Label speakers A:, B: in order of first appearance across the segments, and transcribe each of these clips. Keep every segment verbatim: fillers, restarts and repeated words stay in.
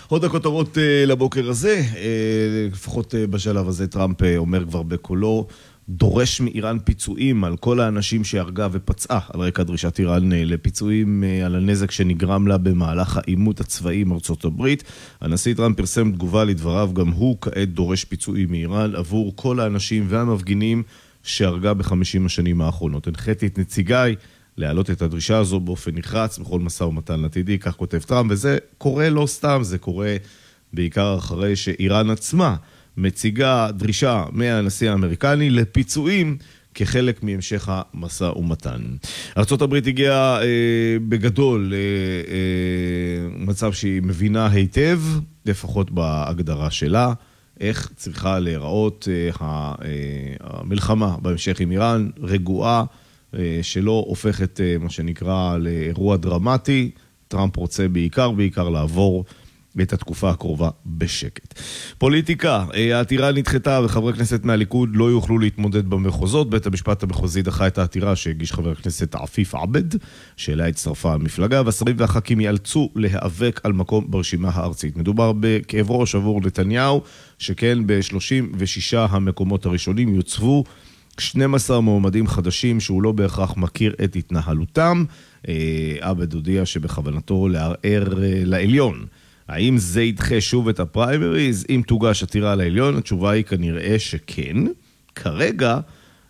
A: עוד הכותרות לבוקר הזה, לפחות בשלב הזה טראמפ אומר כבר בקולו, דורש מאיראן פיצויים על כל האנשים שהרגה ופצעה על רקע דרישת איראן לפיצויים על הנזק שנגרם לה במהלך העימות הצבאי עם ארצות הברית. הנשיא טראמפ פרסם תגובה לדבריו, גם הוא כעת דורש פיצויים מאיראן עבור כל האנשים והמפגינים שהרגה בחמישים השנים האחרונות. הנחיתי את נציגיי להעלות את הדרישה הזו באופן נחרץ בכל משא ומתן עתידי, כך כותב טראמפ, וזה קורה לא סתם, זה קורה בעיקר אחרי שאיראן עצמה מציגה דרישה מהנשיא האמריקני לפיצויים כחלק מהמשך המשא ומתן. ארצות הברית הגיעה אה, בגדול למצב אה, אה, שהיא מבינה היטב, לפחות בהגדרה שלה, איך צריכה להיראות אה, המלחמה בהמשך עם איראן, רגועה, אה, שלא הופכת אה, מה שנקרא לאירוע דרמטי. טראמפ רוצה בעיקר בעיקר לעבור את התקופה הקרובה בשקט. פוליטיקה, העתירה נדחתה וחברי כנסת מהליכוד לא יוכלו להתמודד במחוזות. בית המשפט המחוזי דחה את העתירה שהגיש חבר הכנסת עפיף עבד, שאליה הצטרפה המפלגה, והשרים והח"כים יאלצו להיאבק על מקום ברשימה הארצית. מדובר בכאב ראש עבור נתניהו, שכן ב-שלושים ושישה המקומות הראשונים יוצבו שנים עשר מועמדים חדשים שהוא לא בהכרח מכיר את התנהלותם. עבד הודיע שבכוונתו לערער לעליון. האם זה ידחה שוב את הפריימריז? אם תוגש עתירה לעליון, התשובה היא כנראה שכן. כרגע,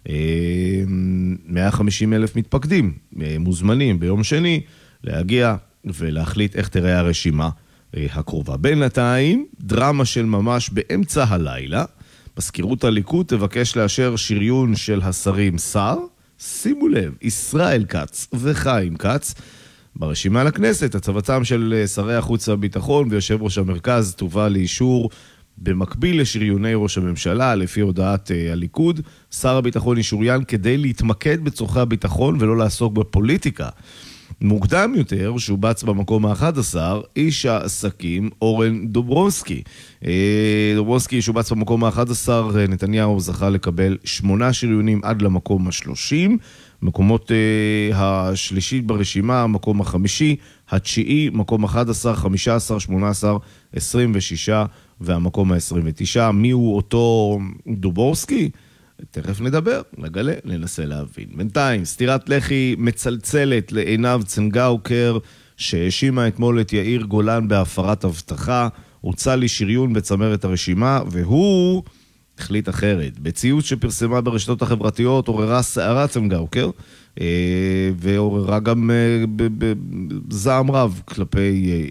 A: מאה וחמישים אלף מתפקדים, מוזמנים ביום שני, להגיע ולהחליט איך תראה הרשימה הקרובה. בינתיים, דרמה של ממש באמצע הלילה, מזכירות הליכוד תבקש לאשר שריון של השרים שר, שימו לב, ישראל כץ וחיים כץ, ברשימה לכנסת. הצבתם של שרי החוץ והביטחון ויושב ראש המרכז תובא לאישור במקביל לשריוני ראש הממשלה. לפי הודעת הליכוד, שר הביטחון ישוריין כדי להתמקד בצורכי הביטחון ולא לעסוק בפוליטיקה. מוקדם יותר, שובץ במקום ה-אחד עשר, איש העסקים אורן דוברובסקי. דוברובסקי שובץ במקום ה-אחד עשר, נתניהו זכה לקבל שמונה שריונים עד למקום ה-שלושים, מקומות uh, השלישית ברשימה, מקום החמישי, התשיעי, מקום אחד עשר, חמישה עשר, שמונה עשר, עשרים ושש והמקום ה-עשרים ותשע. מי הוא אותו דוברובסקי? תכף נדבר, נגלה, ננסה להבין. בינתיים, סתירת לחי מצלצלת לעינב צנגאוקר, שהאשימה אתמול את יאיר גולן בהפרת הבטחה, הוצא לי שריון בצמרת הרשימה, והוא החליט אחרת. בציוץ שפרסמה ברשתות החברתיות עוררה סערה צנגאוקר, ועוררה גם בזעם רב כלפי